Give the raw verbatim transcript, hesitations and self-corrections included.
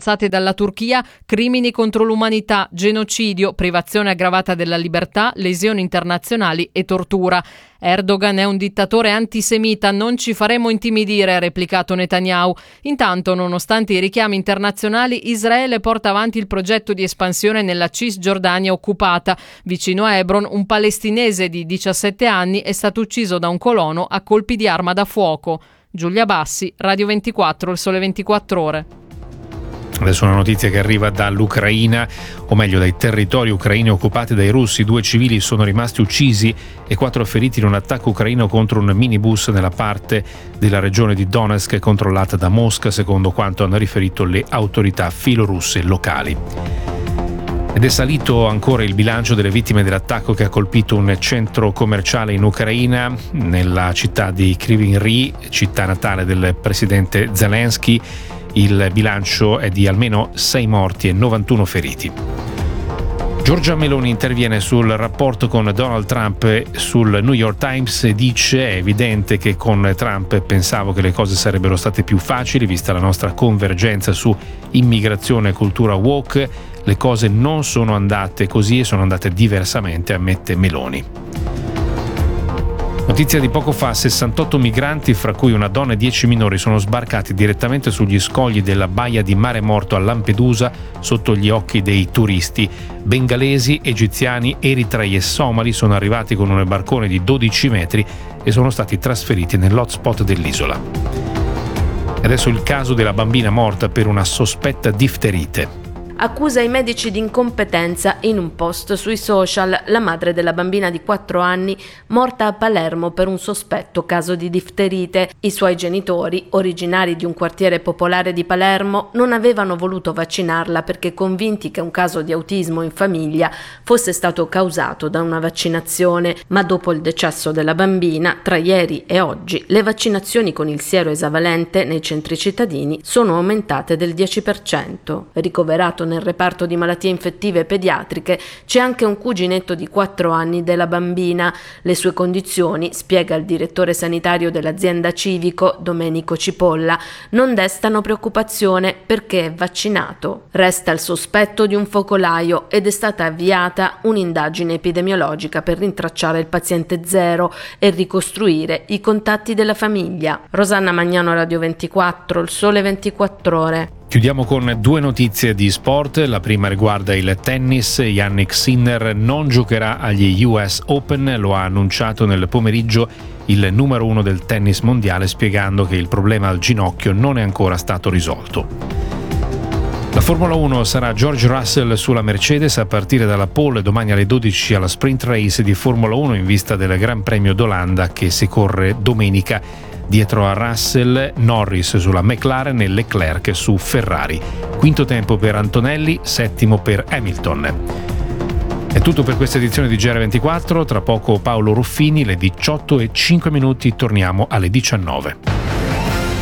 avanzate dalla Turchia, crimini contro l'umanità, genocidio, privazione aggravata della libertà, lesioni internazionali e tortura. Erdogan è un dittatore antisemita, non ci faremo intimidire, ha replicato Netanyahu. Intanto, nonostante i richiami internazionali, Israele porta avanti il progetto di espansione nella Cisgiordania occupata. Vicino a Hebron, un palestinese di diciassette anni è stato ucciso da un colono a colpi di arma da fuoco. Giulia Bassi, Radio ventiquattro, Il Sole ventiquattro Ore. Adesso una notizia che arriva dall'Ucraina, o meglio dai territori ucraini occupati dai russi. Due civili sono rimasti uccisi e quattro feriti in un attacco ucraino contro un minibus nella parte della regione di Donetsk controllata da Mosca, secondo quanto hanno riferito le autorità filorusse locali. Ed è salito ancora il bilancio delle vittime dell'attacco che ha colpito un centro commerciale in Ucraina, nella città di Kryvyi Rih, città natale del presidente Zelensky. Il bilancio è di almeno sei morti e novantuno feriti. Giorgia Meloni interviene sul rapporto con Donald Trump sul New York Times e dice: è evidente che con Trump pensavo che le cose sarebbero state più facili vista la nostra convergenza su immigrazione e cultura woke. Le cose non sono andate così e sono andate diversamente, ammette Meloni. Notizia di poco fa: sessantotto migranti, fra cui una donna e dieci minori, sono sbarcati direttamente sugli scogli della baia di Mare Morto a Lampedusa sotto gli occhi dei turisti. Bengalesi, egiziani, eritrei e somali sono arrivati con un barcone di dodici metri e sono stati trasferiti nell'hotspot dell'isola. Adesso il caso della bambina morta per una sospetta difterite. Accusa i medici di incompetenza in un post sui social la madre della bambina di quattro anni morta a Palermo per un sospetto caso di difterite. I suoi genitori, originari di un quartiere popolare di Palermo, non avevano voluto vaccinarla perché convinti che un caso di autismo in famiglia fosse stato causato da una vaccinazione, ma dopo il decesso della bambina, tra ieri e oggi, le vaccinazioni con il siero esavalente nei centri cittadini sono aumentate del dieci per cento. Ricoverato nel reparto di malattie infettive pediatriche c'è anche un cuginetto di quattro anni della bambina. Le sue condizioni, spiega il direttore sanitario dell'azienda Civico, Domenico Cipolla, non destano preoccupazione perché è vaccinato. Resta il sospetto di un focolaio ed è stata avviata un'indagine epidemiologica per rintracciare il paziente zero e ricostruire i contatti della famiglia. Rosanna Magnano, Radio ventiquattro, Il Sole ventiquattro Ore. Chiudiamo con due notizie di sport. La prima riguarda il tennis. Jannik Sinner non giocherà agli U S Open, lo ha annunciato nel pomeriggio il numero uno del tennis mondiale, spiegando che il problema al ginocchio non è ancora stato risolto. La Formula uno sarà George Russell sulla Mercedes a partire dalla pole domani alle dodici alla sprint race di Formula uno in vista del Gran Premio d'Olanda che si corre domenica. Dietro a Russell, Norris sulla McLaren e Leclerc su Ferrari. Quinto tempo per Antonelli, settimo per Hamilton. È tutto per questa edizione di G R ventiquattro. Tra poco Paolo Ruffini, le diciotto e cinque minuti, torniamo alle diciannove.